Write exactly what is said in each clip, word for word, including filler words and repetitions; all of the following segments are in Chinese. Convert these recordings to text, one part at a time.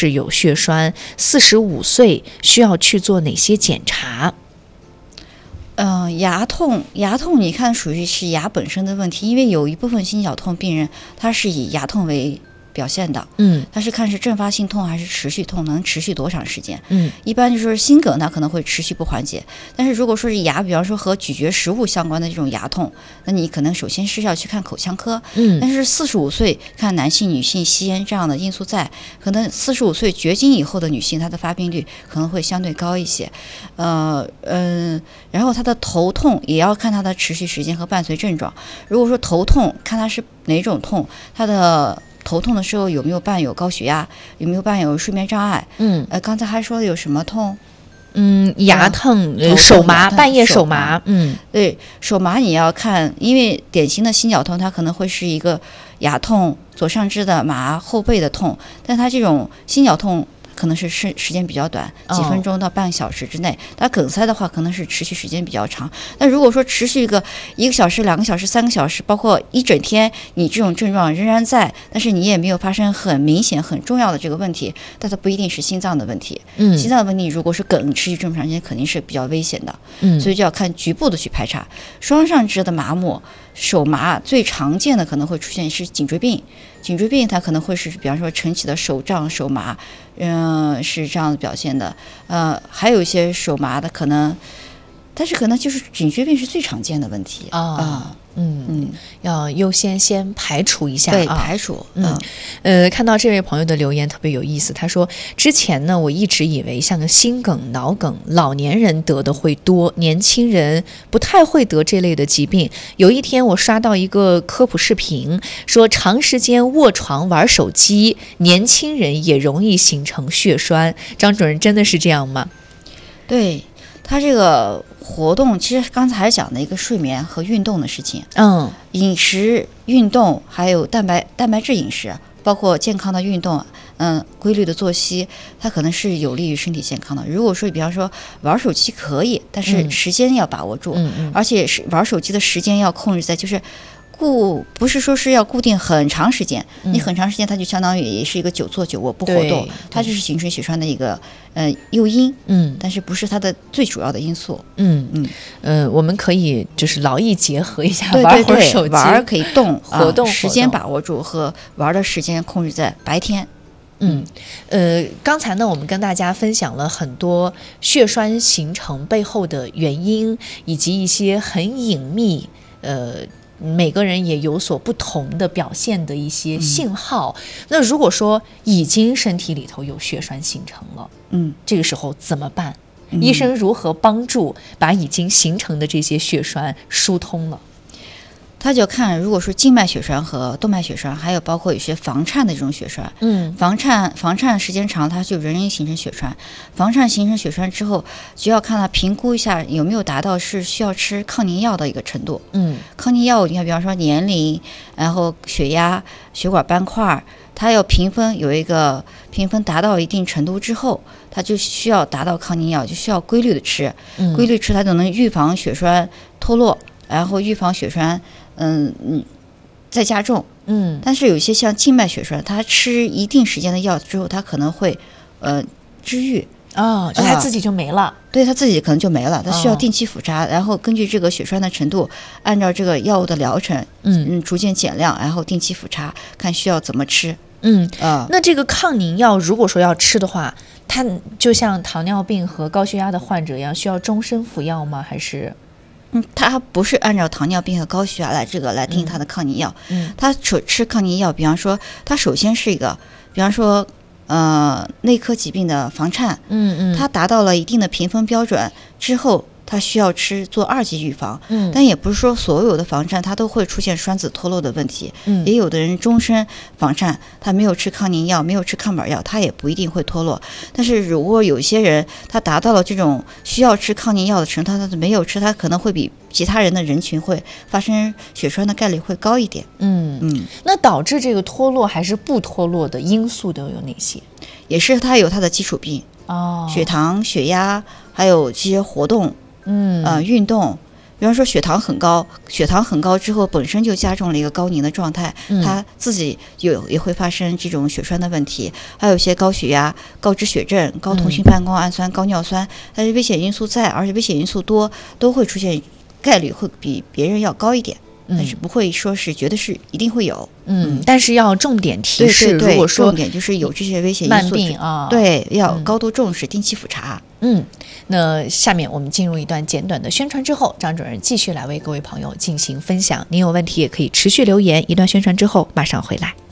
是有血栓，四十五岁需要去做哪些检查？ 嗯、呃，牙痛，牙痛你看属于是牙本身的问题，因为有一部分心绞痛病人他是以牙痛为表现的， 嗯， 它是看是阵发性痛还是持续痛，能持续多长时间？ 嗯， 一般就是心梗，它可能会持续不缓解。但是如果说是牙，比方说和咀嚼食物相关的这种牙痛，那你可能首先是要去看口腔科。 嗯， 但是四十五岁看男性、女性吸烟这样的因素在，可能四十五岁绝经以后的女性，她的发病率可能会相对高一些。呃嗯、呃，然后她的头痛也要看她的持续时间和伴随症状。如果说头痛，看她是哪种痛，她的头痛的时候有没有伴有高血压，有没有伴有睡眠障碍？ 嗯， 呃，刚才还说有什么痛？ 嗯，牙痛、 嗯、 手麻，半夜手麻。嗯， 对，手麻你要看，因为典型的心绞痛它可能会是一个牙痛、左上肢的麻、后背的痛，但它这种心绞痛可能是时时间比较短，几分钟到半小时之内。它梗塞的话，可能是持续时间比较长。那如果说持续一个一个小时、两个小时、三个小时，包括一整天，你这种症状仍然在，但是你也没有发生很明显、很重要的这个问题，但它不一定是心脏的问题。 嗯， 心脏的问题如果是梗持续这么长时间，肯定是比较危险的。 嗯， 所以就要看局部的去排查。双上肢的麻木、手麻最常见的可能会出现是颈椎病。颈椎病它可能会是比方说晨起的手胀手麻，嗯、呃，是这样的表现的。呃，还有一些手麻的可能，但是可能就是颈椎病是最常见的问题啊。 哦嗯嗯， 要优先先排除一下， 对， 啊、 排除。 嗯，呃，看到这位朋友的留言特别有意思，他说之前呢，我一直以为像心梗、脑梗，老年人得的会多，年轻人不太会得这类的疾病。有一天我刷到一个科普视频，说长时间卧床玩手机，年轻人也容易形成血栓。张主任真的是这样吗？ 对。他这个活动，其实刚才还讲的一个睡眠和运动的事情。 嗯， 饮食、运动，还有蛋白蛋白质饮食，包括健康的运动，嗯，规律的作息，它可能是有利于身体健康的。如果说，比方说玩手机可以，但是时间要把握住， 嗯嗯， 而且是玩手机的时间要控制在就是。固不是说是要固定很长时间， 嗯、 你很长时间它就相当于也是一个久坐久卧不活动，它就是形成血栓的一个呃诱因， 嗯， 但是不是它的最主要的因素， 嗯嗯呃，我们可以就是劳逸结合一下， 对对对， 玩会儿手机， 玩可以动活动、 啊，时间把握住和玩的时间控制在白天。 嗯，呃，刚才呢，我们跟大家分享了很多血栓形成背后的原因，以及一些很隐秘，呃。每个人也有所不同的表现的一些信号。嗯、那如果说已经身体里头有血栓形成了， 嗯， 这个时候怎么办？嗯、医生如何帮助把已经形成的这些血栓疏通了？ 他就看，如果说静脉血栓和动脉血栓，还有包括有些房颤的这种血栓， 嗯， 房颤房颤时间长，它就容易形成血栓。房颤形成血栓之后，就要看它评估一下有没有达到是需要吃抗凝药的一个程度。 嗯， 抗凝药，你看，比方说年龄，然后血压、血管斑块，它要评分，有一个评分达到一定程度之后，它就需要达到抗凝药，就需要规律的吃， 嗯、 规律吃，它就能预防血栓脱落，然后预防血栓。嗯嗯，再加重， 嗯， 但是有一些像静脉血栓，它吃一定时间的药之后，它可能会呃治愈哦，就它自己就没了，啊、 对，它自己可能就没了，它需要定期复查，哦、然后根据这个血栓的程度，按照这个药物的疗程， 嗯嗯，逐渐减量，然后定期复查，看需要怎么吃， 嗯啊、呃， 那这个抗凝药如果说要吃的话，它就像糖尿病和高血压的患者一样，需要终身服药吗？还是？ 嗯，它不是按照糖尿病和高血压来这个来定它的抗凝药， 嗯， 它吃吃抗凝药，比方说它首先是一个，比方说呃内科疾病的房颤， 嗯嗯， 它达到了一定的评分标准之后，它需要吃做二级预防， 嗯， 但也不是说所有的房颤它都会出现栓子脱落的问题， 嗯， 也有的人终身房颤，他没有吃抗凝药，没有吃抗板药，他也不一定会脱落。但是如果有些人他达到了这种需要吃抗凝药的程度，他他没有吃，他可能会比其他人的人群会发生血栓的概率会高一点。 嗯嗯，那导致这个脱落还是不脱落的因素都有哪些？ 也是他有他的基础病， 哦， 血糖、血压，还有这些活动。 嗯呃，运动， 比方说血糖很高，血糖很高之后本身就加重了一个高凝的状态， 嗯、 它自己有也会发生这种血栓的问题。还有一些高血压、高脂血症、高同型半胱氨酸、嗯、高尿酸，但是危险因素在，而且危险因素多，都会出现，概率会比别人要高一点。但是不会说是觉得是一定会有， 嗯，嗯但是要重点提示， 对对对， 如果说重点就是有这些危险因素， 慢病啊， 对，要高度重视，嗯、定期复查。 嗯，那下面我们进入一段简短的宣传之后，张主任继续来为各位朋友进行分享。您有问题也可以持续留言，一段宣传之后马上回来。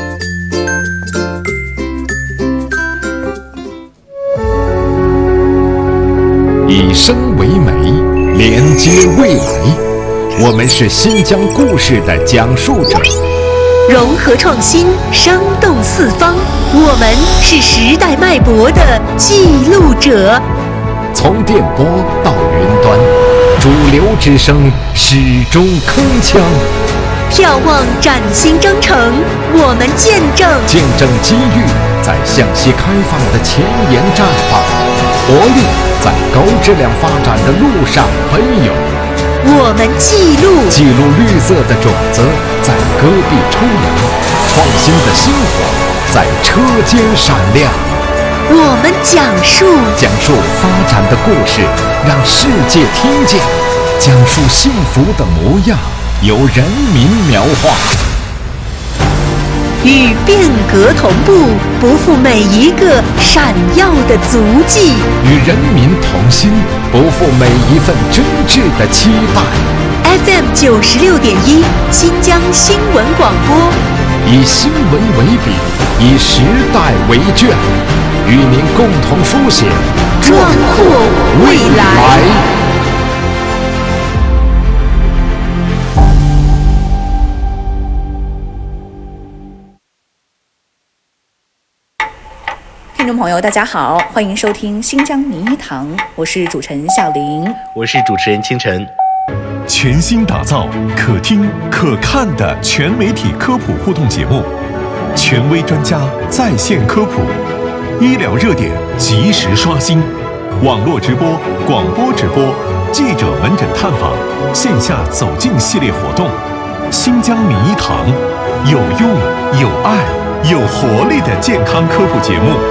以声为媒，连接未来。我们是新疆故事的讲述者， 融合创新，生动四方。我们是时代脉搏的记录者。 从电波到云端，主流之声始终铿锵。 眺望崭新征程，我们见证见证机遇在向西开放的前沿绽放，活力在高质量发展的路上奔涌。 我们记录记录绿色的种子在戈壁抽芽，创新的星火在车间闪亮。 我们讲述讲述发展的故事，让世界听见，讲述幸福的模样，由人民描画。 与变革同步，不负每一个闪耀的足迹； 与人民同心，不负每一份真挚的期待。 F M 九十六点一，新疆新闻广播， 以新闻为笔，以时代为卷，与您共同书写壮阔未来。 听众朋友大家好，欢迎收听新疆名医堂，我是主持人小玲， 我是主持人清晨。 全新打造可听可看的全媒体科普互动节目，权威专家在线科普，医疗热点及时刷新，网络直播、广播直播，记者门诊探访，线下走进系列活动。新疆名医堂，有用、有爱、有活力的健康科普节目。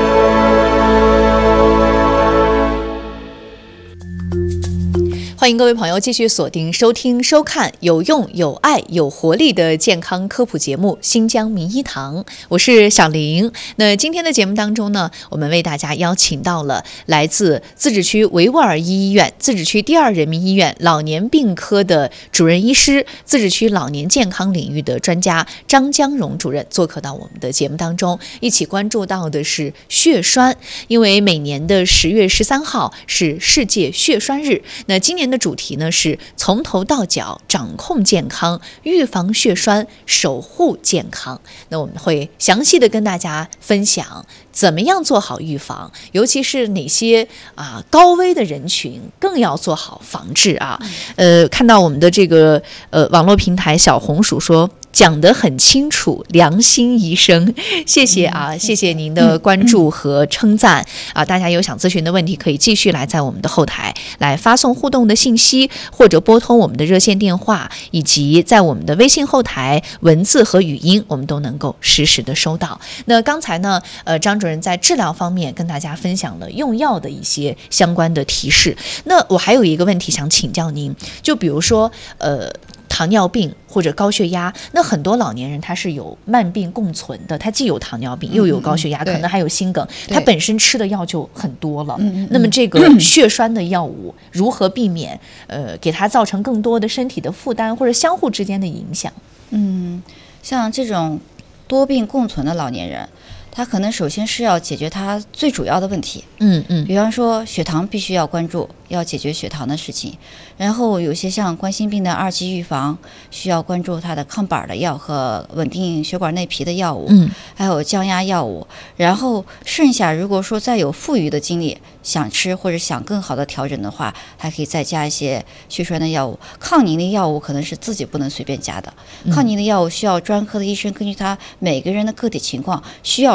欢迎各位朋友继续锁定收听收看有用有爱有活力的健康科普节目新疆名医堂，我是小玲。那今天的节目当中呢，我们为大家邀请到了来自自治区维吾尔医院自治区第二人民医院老年病科的主任医师，自治区老年健康领域的专家张江荣主任做客到我们的节目当中，一起关注到的是血栓。因为每年的十月十三号是世界血栓日，那今年的主题呢是从头到脚掌控健康，预防血栓，守护健康。那我们会详细的跟大家分享怎么样做好预防，尤其是哪些啊高危的人群更要做好防治啊。呃，看到我们的这个呃网络平台小红薯说讲得很清楚，良心医生，谢谢啊，嗯、谢谢您的关注和称赞、嗯、啊！大家有想咨询的问题，可以继续来在我们的后台来发送互动的信息，或者拨通我们的热线电话，以及在我们的微信后台文字和语音，我们都能够实时的收到。那刚才呢，呃，张主任在治疗方面跟大家分享了用药的一些相关的提示。那我还有一个问题想请教您，就比如说，呃。糖尿病或者高血压，那很多老年人他是有慢病共存的，他既有糖尿病又有高血压、嗯、可能还有心梗，他本身吃的药就很多了。那么这个血栓的药物如何避免呃给他造成更多的身体的负担或者相互之间的影响？ 嗯，像这种多病共存的老年人，他可能首先是要解决他最主要的问题， 嗯嗯， 比方说血糖必须要关注，要解决血糖的事情。然后有些像冠心病的二级预防，需要关注它的抗板的药和稳定血管内皮的药物， 嗯， 还有降压药物。然后剩下如果说再有富余的精力，想吃或者想更好的调整的话，还可以再加一些血栓的药物。抗凝的药物可能是自己不能随便加的，抗凝的药物需要专科的医生根据他每个人的个体情况，需要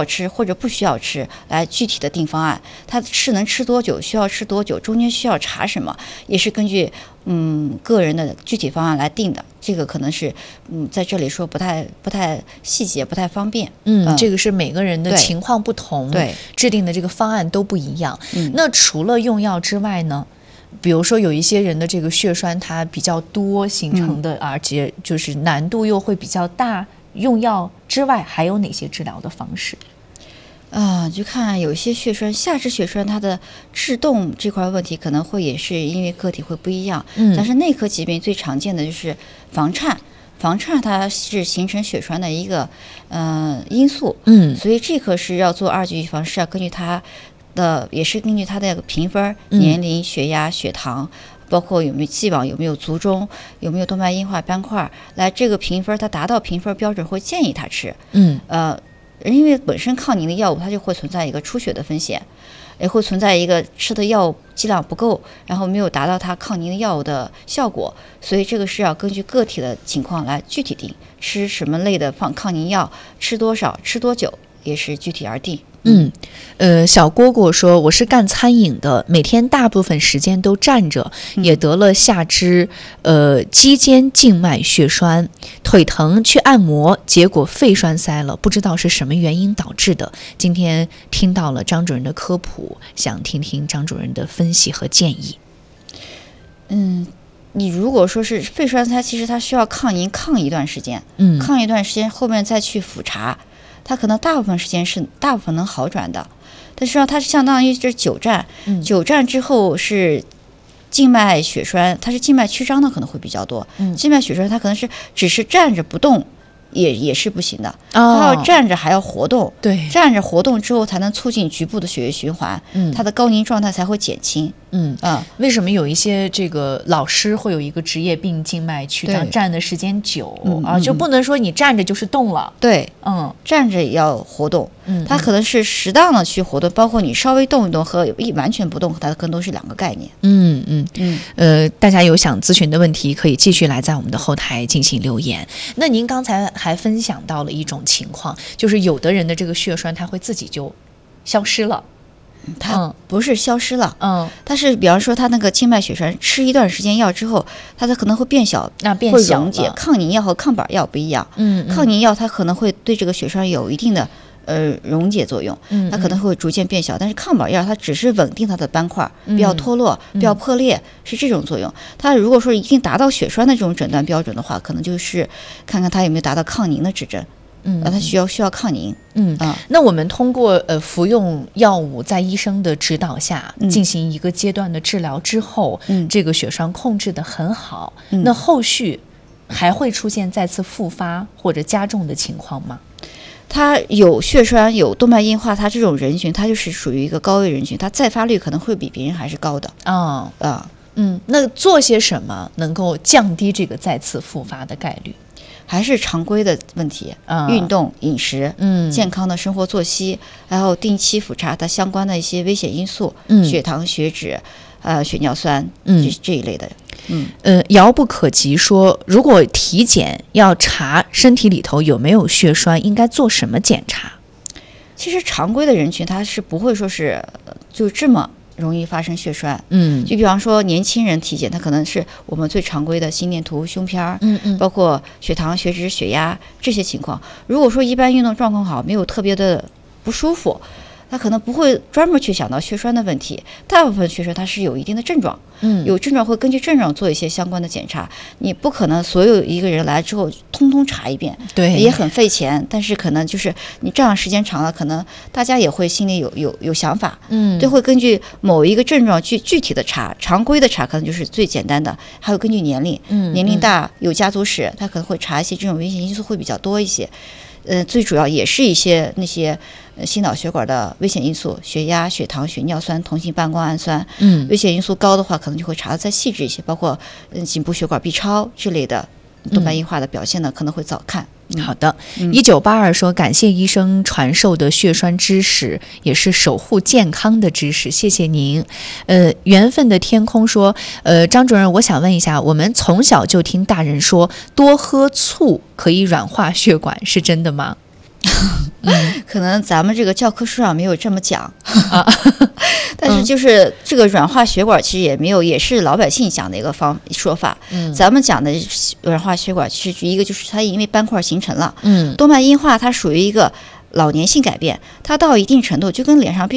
吃或者不需要吃，来具体的定方案。他是能吃多久，需要吃多久，中间需要查什么，也是根据嗯个人的具体方案来定的。这个可能是嗯在这里说不太不太细节，不太方便。 嗯，嗯这个是每个人的情况不同， 对， 制定的这个方案都不一样。 嗯， 那除了用药之外呢？比如说有一些人的这个血栓它比较多形成的，嗯、而且就是难度又会比较大，用药之外还有哪些治疗的方式？ 啊，就看有一些血栓，下肢血栓它的制动这块问题可能会也是因为个体会不一样，嗯，但是内科疾病最常见的就是房颤，房颤它是形成血栓的一个呃因素，嗯，所以这个是要做二级预防，是要根据它的，也是根据它的评分、年龄、血压、血糖。包括有没有既往，有没有卒中，有没有动脉硬化斑块，来这个评分，它达到评分标准会建议他吃。嗯，呃，因为本身抗凝的药物它就会存在一个出血的风险，也会存在一个吃的药物剂量不够，然后没有达到它抗凝的药物的效果，所以这个是要根据个体的情况来具体定，吃什么类的抗抗凝药，吃多少，吃多久，也是具体而定。 嗯，呃，小蝈蝈说我是干餐饮的，每天大部分时间都站着，也得了下肢呃肌间静脉血栓，腿疼去按摩，结果肺栓塞了，不知道是什么原因导致的。今天听到了张主任的科普，想听听张主任的分析和建议。 嗯，你如果说是肺栓塞，其实它需要抗凝抗一段时间，嗯，抗一段时间后面再去复查。它可能大部分时间是大部分能好转的，但是它是相当于这久站，嗯、久站之后是静脉血栓，它是静脉曲张的可能会比较多。嗯、静脉血栓它可能是只是站着不动，也也是不行的，哦、它要站着还要活动， 对， 站着活动之后才能促进局部的血液循环，嗯、它的高凝状态才会减轻。 嗯啊，为什么有一些这个老师会有一个职业病静脉曲张，站的时间久、嗯、啊，就不能说你站着就是动了。 对，嗯，站着也要活动，嗯，它可能是适当的去活动，包括你稍微动一动和一完全不动，它更都是两个概念。 嗯嗯嗯，呃，大家有想咨询的问题，可以继续来在我们的后台进行留言。那您刚才还分享到了一种情况，就是有的人的这个血栓，它会自己就消失了。 它不是消失了，嗯，它是比方说它那个静脉血栓吃一段时间药之后，它的可能会变小， 那变小会溶解。抗凝药和抗板药不一样，嗯，嗯抗凝药它可能会对这个血栓有一定的呃溶解作用，嗯，它可能会逐渐变小，但是抗板药它只是稳定它的斑块，不要脱落，嗯、不要破裂，是这种作用。它如果说一定达到血栓的这种诊断标准的话，可能就是看看它有没有达到抗凝的指征。嗯，它需要需要抗凝。 嗯啊，那我们通过呃服用药物，在医生的指导下、嗯、进行一个阶段的治疗之后，嗯，这个血栓控制得很好，嗯，那后续还会出现再次复发或者加重的情况吗？ 它有血栓、有动脉硬化，它这种人群，它就是属于一个高危人群，它再发率可能会比别人还是高的。 啊、 哦、啊， 嗯，那做些什么能够降低这个再次复发的概率？ 还是常规的问题，嗯、运动、饮食，嗯，健康的生活作息，然后定期复查它相关的一些危险因素，嗯，血糖、血脂，呃，血尿酸，嗯，这这一类的，嗯， 呃，遥不可及说，如果体检要查身体里头有没有血栓，应该做什么检查？ 其实常规的人群他是不会说是就这么容易发生血栓，嗯，就比方说年轻人体检，它可能是我们最常规的心电图、胸片儿，嗯嗯，包括血糖、血脂、血压这些情况。如果说一般运动状况好，没有特别的不舒服，他可能不会专门去想到血栓的问题。大部分血栓它是有一定的症状，嗯，有症状会根据症状做一些相关的检查。你不可能所有一个人来之后通通查一遍， 对， 也很费钱。但是可能就是你这样时间长了，可能大家也会心里有有有想法，嗯，就会根据某一个症状去具体的查。常规的查可能就是最简单的，还有根据年龄，嗯，年龄大有家族史，他可能会查一些这种危险因素会比较多一些。呃，最主要也是一些那些呃心脑血管的危险因素，血压、血糖、血尿酸、同性半胱氨酸，嗯，危险因素高的话，可能就会查得再细致一些，包括嗯颈部血管 B 超之类的动脉硬化的表现呢，可能会早看。 嗯、好的，一九八二说感谢医生传授的血栓知识，也是守护健康的知识，谢谢您。呃，缘分的天空说，呃，张主任，我想问一下，我们从小就听大人说多喝醋可以软化血管，是真的吗？ 可能咱们这个教科书上没有这么讲啊， 但是就是这个软化血管其实也没有，也是老百姓讲的一个方说法。 嗯， 咱们讲的软化血管，其实一个就是它因为斑块形成了， 嗯， 动脉硬化它属于一个老年性改变，它到一定程度就跟脸上